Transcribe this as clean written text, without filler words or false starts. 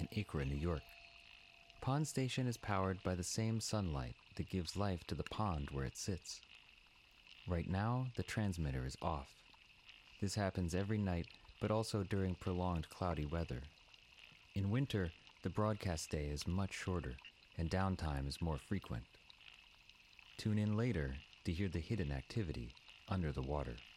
Acra, New York. Pond Station is powered by the same sunlight that gives life to the pond where it sits. Right now, the transmitter is off. This happens every night, but also during prolonged cloudy weather. In winter, the broadcast day is much shorter, and downtime is more frequent. Tune in later to hear the hidden activity under the water.